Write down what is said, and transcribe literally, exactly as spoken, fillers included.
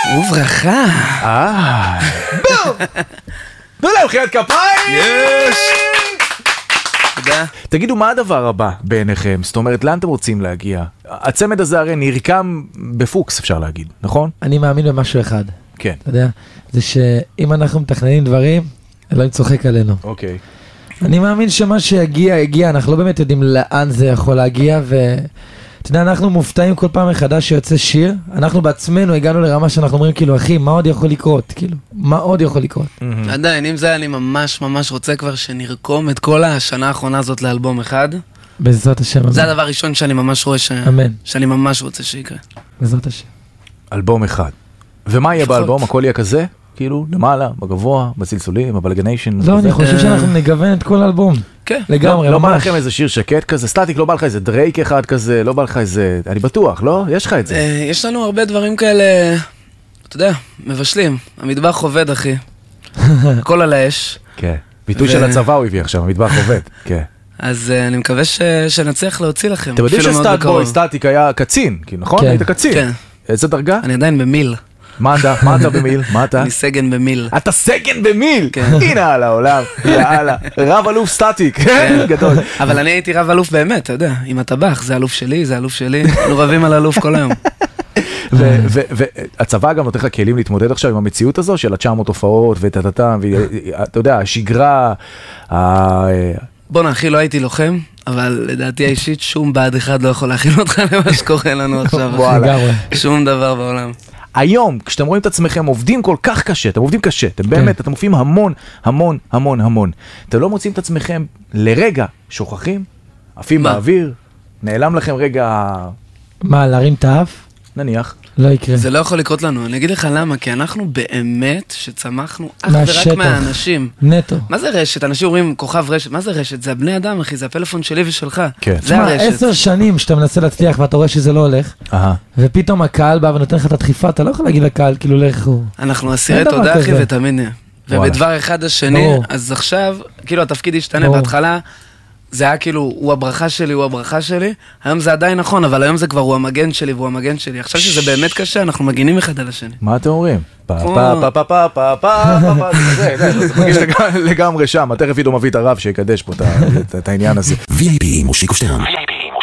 וברכה. אה. בום! תנו להם חיית כפיים! יש! תודה. תגידו, מה הדבר הבא בעיניכם? זאת אומרת, לאן אתם רוצים להגיע? הצמד הזה הרי נרקם בפוקס, אפשר להגיד, נכון? אני מאמין במשהו אחד. כן. אתה יודע, זה שאם אנחנו מתכננים דברים, אלוהים צוחק עלינו. אוקיי. אני מאמין שמה שיגיע, יגיע, אנחנו לא באמת יודעים לאן זה יכול להגיע, ואתה יודע, אנחנו מופתעים כל פעם מחדש שיוצא שיר, אנחנו בעצמנו הגענו לרמה שאנחנו אומרים, כאילו, אחי, מה עוד יכול לקרות? כאילו, מה עוד יכול לקרות? עדיין, אם זה אני ממש ממש רוצה כבר שנרקום את כל השנה האחרונה הזאת לאלבום אחד. בעזרת השם. זה הדבר הראשון שאני ממש רואה ש... אמן. שאני ממש רוצה שיקרה. בעזרת השם. אלבום אחד. ומה יהיה לפחות. באלבום? הכל יהיה כזה? כאילו, למעלה, בגבוה, בסלסולים, הבלגניישן. לא, אני חושב שאנחנו נגוון את כל האלבום. כן. לגמרי, לא בא ממש. לכם איזה שיר שקט כזה? סטטיק, לא בא לך איזה דרייק אחד כזה? לא בא לך איזה... אני בטוח, לא? יש לך את זה. אה, יש לנו הרבה דברים כאלה, אתה יודע, מבשלים. המטבח עובד, אחי. הכל על האש. כן. ביטוי ו- של הצבא הוא הביא עכשיו, המטבח עובד. כן. אז אה, אני מקווה ש... שנצליח להוציא לכם. אתם יודעים אפילו מאוד שסטאט בקרוב. בוי, סטטיק היה קצין, כאילו, נכון? כן. היית קצין. כן. איזה דרגה? אני עדיין במיל. מה אתה? מה אתה במיל? מה אתה? אני סגן במיל. אתה סגן במיל! כן. הנה על העולם, יאללה. רב אלוף סטטיק, גדול. אבל אני הייתי רב אלוף באמת, אתה יודע, עם הטבח, זה אלוף שלי, זה אלוף שלי, אנחנו רבים על אלוף כל היום. והצבא גם נותן לך כלים להתמודד עכשיו עם המציאות הזו של ה-תשע מאות הופעות וטטטם, ואתה יודע, השגרה, בוא'נה, אחי, לא הייתי לוחם, אבל לדעתי האישית שום בעד אחד לא יכול להכין אותך למה שקורה לנו עכשיו. וואלה. לגמרי. שום דבר בעולם. היום, כשאתם רואים את עצמכם עובדים כל כך קשה, אתם עובדים קשה, אתם באמת, אתם מופיעים המון, המון, המון, המון. אתם לא מוצאים את עצמכם לרגע שוכחים, עפים מה? באוויר, נעלם לכם רגע, מה, להרים את האף? נניח. לא יקרה. זה לא יכול לקרות לנו, אני אגיד לך למה, כי אנחנו באמת שצמחנו אך מהשטח. ורק מהאנשים. נטו. מה זה רשת? אנשים אומרים כוכב רשת, מה זה רשת? זה הבני אדם, אחי, זה הפלאפון שלי ושלך. כן. זה תשמע, הרשת. עשר שנים שאתה מנסה להצליח ואתה רואה שזה לא הולך, אהה. ופתאום הקהל בא ונותן לך את הדחיפה, אתה לא יכול להגיד לקהל, כאילו, לך הוא. אנחנו אסירי אין דבר תודה, אחי, כזה. ותמיד נהיה. וואלה. ובדבר אחד השני, ברור. אז עכשיו, כאילו התפקיד השתנה ברור. בהתחלה, זה היה כאילו, הוא הברכה שלי, הוא הברכה שלי, היום זה עדיין נכון, אבל היום זה כבר הוא המגן שלי והוא המגן שלי. עכשיו שזה באמת קשה, אנחנו מגינים אחד על השני. מה אתם אומרים? פה כמו- פה פה פה פה פה פה פה זה, זה, זה מרגיש לגמרי- לגמרי שם, תכף עידו מביא את הרב שיקדש פה את ה- את העניין הזה. וי איי פי עם מושיקו שטרן.